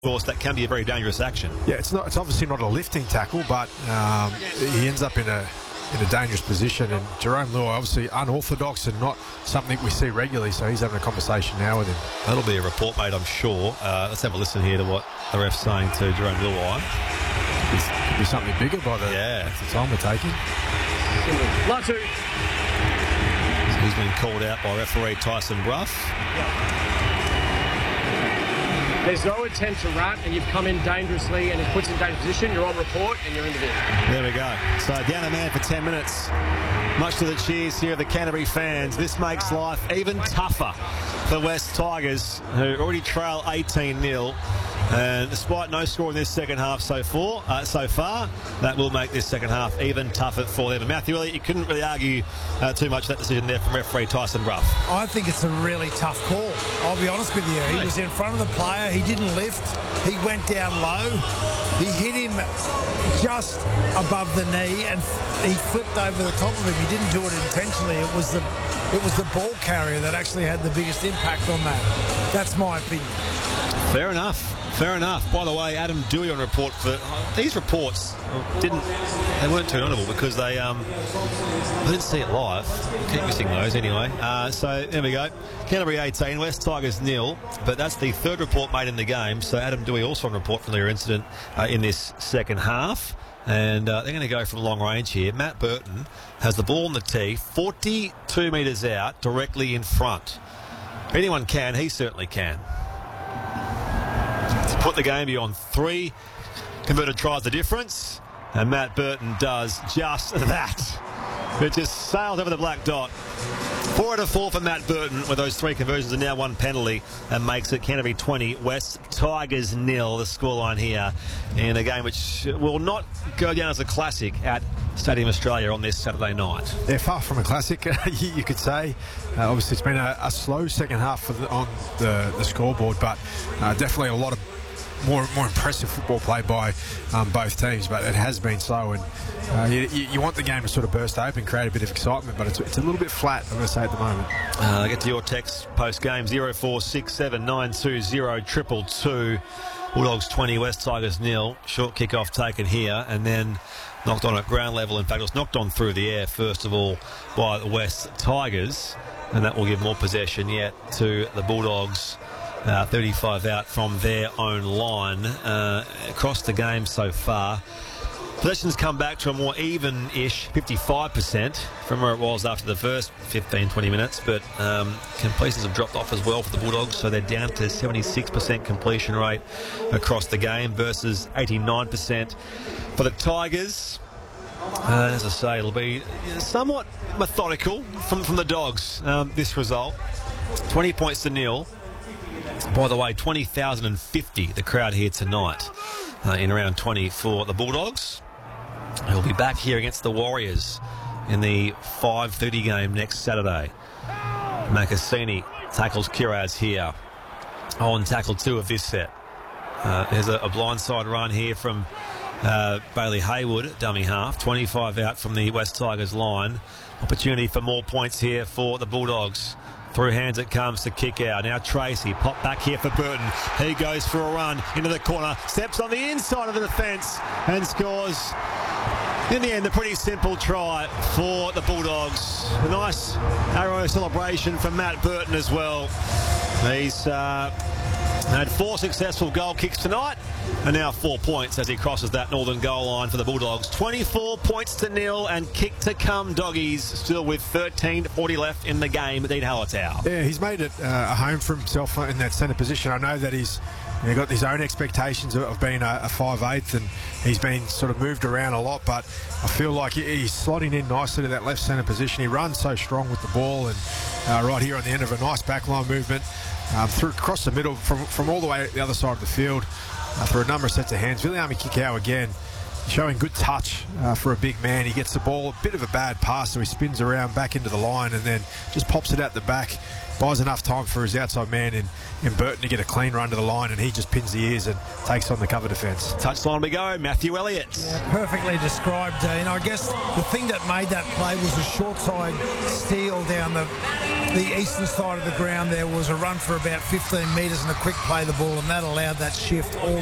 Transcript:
course, that can be a very dangerous action. Yeah, it's obviously not a lifting tackle, but he ends up in a dangerous position. And Jerome Luai, obviously unorthodox and not something we see regularly, so he's having a conversation now with him. That'll be a report made, I'm sure. Let's have a listen here to what the ref's saying to Jerome Luai. Could be something bigger by the time we're taking. So he's been called out by referee Tyson Bruff. There's no intent to run, and you've come in dangerously, and it puts in dangerous position. You're on report, and you're in the bin. There we go. So down a man for 10 minutes. Much to the cheers here of the Canterbury fans. This makes life even tougher for West Tigers, who already trail 18-0. And despite no score in this second half so far, that will make this second half even tougher for them. And Matthew Elliott, you couldn't really argue too much that decision there from referee Tyson Bruff. I think it's a really tough call. I'll be honest with you. He was in front of the player. He didn't lift. He went down low. He hit him just above the knee, and he flipped over the top of him. He didn't do it intentionally. It was the ball carrier that actually had the biggest impact on that. That's my opinion. Fair enough. By the way, Adam Dewey on report for these reports weren't too notable because I didn't see it live. Keep missing those anyway. So there we go. Canterbury 18, West Tigers 0, but that's the third report made in the game. So Adam Dewey also on report from their incident in this second half. And they're going to go from long range here. Matt Burton has the ball on the tee, 42 metres out, directly in front. If anyone can, he certainly can. To put the game beyond 3 converted tries the difference, and Matt Burton does just that. It just sails over the black dot. 4 out of 4 for Matt Burton with those 3 conversions and now 1 penalty, and makes it Canterbury 20, West Tigers 0, the scoreline here in a game which will not go down as a classic at Stadium Australia on this Saturday night. They're far from a classic, you could say. Obviously, it's been a slow second half on the scoreboard, but definitely a lot of more impressive football played by both teams, but it has been slow, and you want the game to sort of burst open, create a bit of excitement, but it's a little bit flat, I'm going to say, at the moment. Get to your text post-game, 0467 920 222. Bulldogs 20, West Tigers 0. Short kick-off taken here, and then knocked on at ground level. In fact, it was knocked on through the air, first of all, by the West Tigers, and that will give more possession yet to the Bulldogs. 35 out from their own line across the game so far. Possessions come back to a more even-ish 55% from where it was after the first 15-20 minutes, but completions have dropped off as well for the Bulldogs, so they're down to 76% completion rate across the game versus 89% for the Tigers. As I say, it'll be somewhat methodical from the Dogs, this result. 20 points to 0. By the way, 20,050 the crowd here tonight in round 20 for the Bulldogs. He'll be back here against the Warriors in the 5:30 game next Saturday. Makasini tackles Kiraz here on tackle 2 of this set. There's a blindside run here from Bailey Haywood, dummy half. 25 out from the West Tigers line. Opportunity for more points here for the Bulldogs. Through hands it comes to kick out. Now Tracy, pop back here for Burton. He goes for a run into the corner, steps on the inside of the defence and scores. In the end, a pretty simple try for the Bulldogs. A nice arrow celebration from Matt Burton as well. He's had 4 successful goal kicks tonight, and now 4 points as he crosses that northern goal line for the Bulldogs. 24 points to 0, and kick to come, Doggies, still with 13:40 left in the game. Dean Hallertau. Yeah, he's made it a home for himself in that centre position. I know that he's got his own expectations of being a 5/8, and he's been sort of moved around a lot, but I feel like he's slotting in nicely to that left centre position. He runs so strong with the ball, and right here on the end of a nice backline movement, through across the middle from all the way to the other side of the field, for a number of sets of hands. Viliami Kikau again showing good touch for a big man. He gets the ball, a bit of a bad pass, so he spins around back into the line and then just pops it out the back. Buys enough time for his outside man in Burton to get a clean run to the line, and he just pins the ears and takes on the cover defence. Touchline we go, Matthew Elliott. Yeah, perfectly described, Dean. I guess the thing that made that play was a short side steal down the eastern side of the ground. There was a run for about 15 metres and a quick play the ball, and that allowed that shift all